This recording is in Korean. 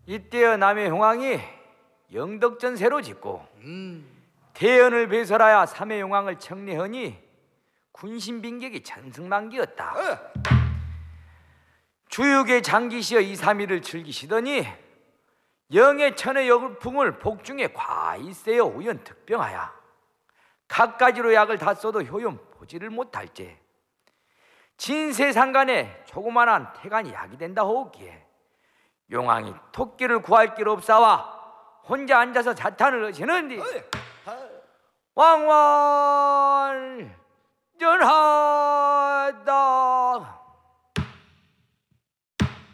이때여 남의 용왕이 영덕전세로 짓고 대연을 배설하여 삼의 용왕을 청례하니 군신빈격이 천승만기였다. 주육의 장기시여 2, 3일을 즐기시더니 영의 천의 역풍을 복중에 과일세여 우연특병하여 갖가지로 약을 다 써도 효용 보지를 못할지 진세상간에 조그만한 태간이 약이 된다 하옵기에 용왕이 토끼를 구할 길 없사와 혼자 앉아서 자탄을 하시는디 왕왕 전하다